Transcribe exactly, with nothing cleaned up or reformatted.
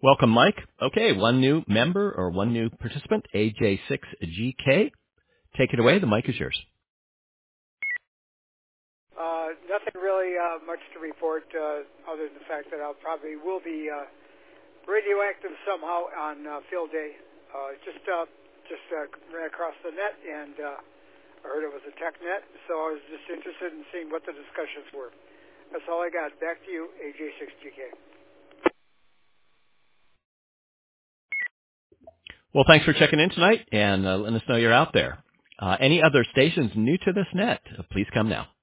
Welcome, Mike. Okay, one new member or one new participant, A J six G K. Take it away. The mic is yours. Uh, nothing really uh, much to report uh, other than the fact that I probably will be uh, radioactive somehow on uh, field day. Uh, just uh, just uh, ran across the net and uh, I heard it was a tech net, so I was just interested in seeing what the discussions were. That's all I got. Back to you, A J six G K. Well, thanks for checking in tonight and uh, letting us know you're out there. Uh, any other stations new to this net, uh, please come now.